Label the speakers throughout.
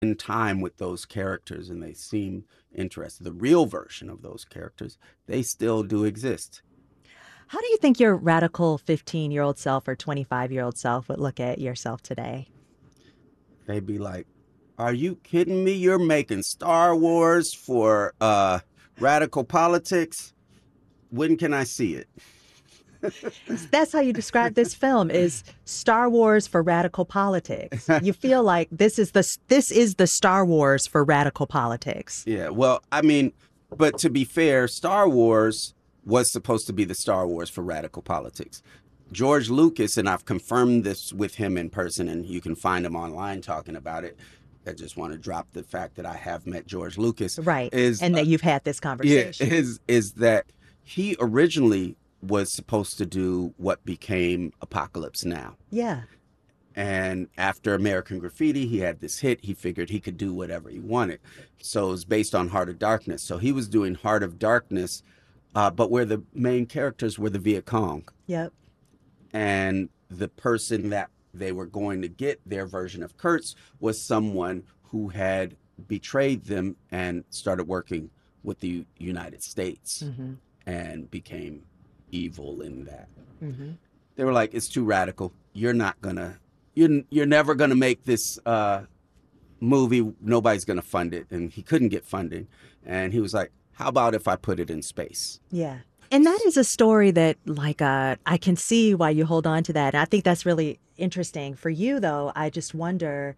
Speaker 1: in time with those characters and they seem interested. The real version of those characters, they still do exist.
Speaker 2: How do you think your radical 15-year-old self or 25-year-old self would look at yourself today?
Speaker 1: They'd be like, are you kidding me? You're making Star Wars for radical politics? When can I see it?
Speaker 2: That's how you describe this film, is Star Wars for radical politics. You feel like this is the Star Wars for radical politics.
Speaker 1: Yeah, well, I mean, but to be fair, Star Wars was supposed to be the Star Wars for radical politics. George Lucas, and I've confirmed this with him in person, and you can find him online talking about it. I just want to drop the fact that I have met George Lucas.
Speaker 2: Right, and that you've had this conversation.
Speaker 1: Yeah, is that he originally was supposed to do what became Apocalypse Now.
Speaker 2: Yeah.
Speaker 1: And after American Graffiti, he had this hit. He figured he could do whatever he wanted. So it was based on Heart of Darkness. So he was doing Heart of Darkness, but where the main characters were the Viet Cong.
Speaker 2: Yep.
Speaker 1: And the person that they were going to get, their version of Kurtz, was someone who had betrayed them and started working with the United States and became evil in that. They were like, it's too radical. You're never gonna make this movie. Nobody's gonna fund it. And he couldn't get funding. And he was like, how about if I put it in space?
Speaker 2: Yeah. And that is a story that, like, I can see why you hold on to that. I think that's really interesting. For you, though, I just wonder,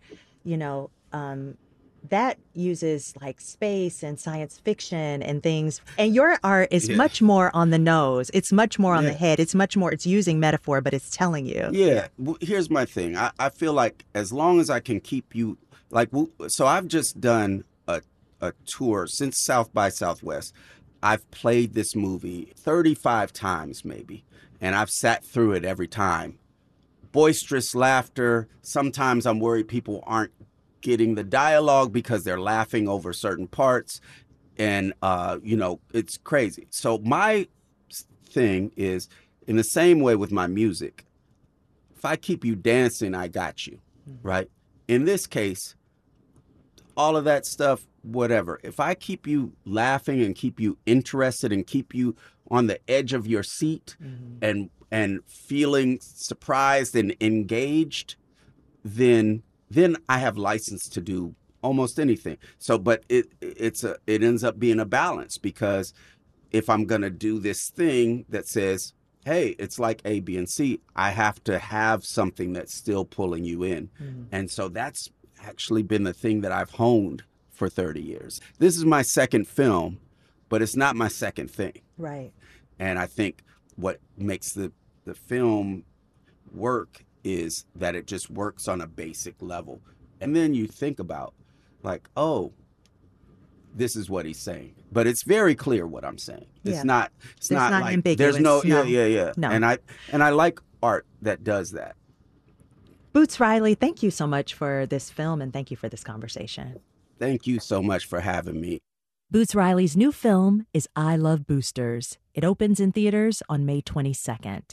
Speaker 2: that uses like space and science fiction and things. And your art is much more on the nose. It's much more on the head. It's using metaphor, but it's telling you.
Speaker 1: Yeah. Well, here's my thing. I feel like as long as I can keep you, like, so I've just done a tour since South by Southwest. I've played this movie 35 times maybe, and I've sat through it every time. Boisterous laughter. Sometimes I'm worried people aren't getting the dialogue because they're laughing over certain parts. And, it's crazy. So my thing is, in the same way with my music, if I keep you dancing, I got you, right? In this case, all of that stuff, whatever. If I keep you laughing and keep you interested and keep you on the edge of your seat and feeling surprised and engaged, then I have license to do almost anything. So, but it ends up being a balance, because if I'm gonna do this thing that says, hey, it's like A, B, and C, I have to have something that's still pulling you in. And so that's actually been the thing that I've honed for 30 years. This is my second film, but it's not my second thing.
Speaker 2: Right.
Speaker 1: And I think what makes the film work is that it just works on a basic level. And then you think about, like, oh, this is what he's saying. But it's very clear what I'm saying. It's not like
Speaker 2: ambiguous.
Speaker 1: There's no.
Speaker 2: No.
Speaker 1: No. And I like art that does that.
Speaker 2: Boots Riley, thank you so much for this film, and thank you for this conversation.
Speaker 1: Thank you so much for having me.
Speaker 2: Boots Riley's new film is I Love Boosters. It opens in theaters on May 22nd.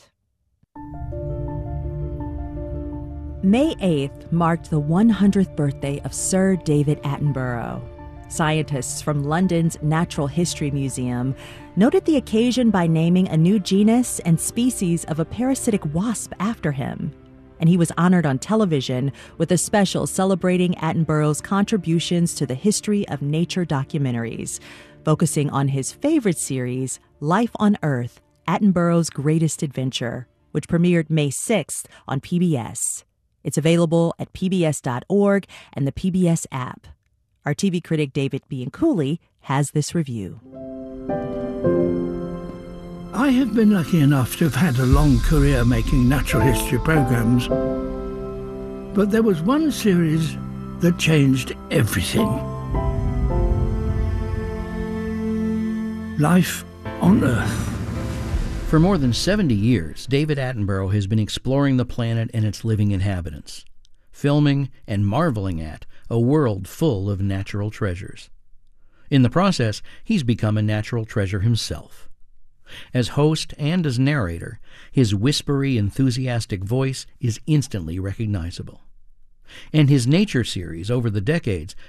Speaker 2: May 8th marked the 100th birthday of Sir David Attenborough. Scientists from London's Natural History Museum noted the occasion by naming a new genus and species of a parasitic wasp after him. And he was honored on television with a special celebrating Attenborough's contributions to the history of nature documentaries, focusing on his favorite series, Life on Earth, Attenborough's Greatest Adventure, which premiered May 6th on PBS. It's available at pbs.org and the PBS app. Our TV critic David Bianculli has this review.
Speaker 3: I have been lucky enough to have had a long career making natural history programs, but there was one series that changed everything. Life on Earth.
Speaker 4: For more than 70 years, David Attenborough has been exploring the planet and its living inhabitants, filming and marveling at a world full of natural treasures. In the process, he's become a natural treasure himself. As host and as narrator, his whispery, enthusiastic voice is instantly recognizable. And his nature series over the decades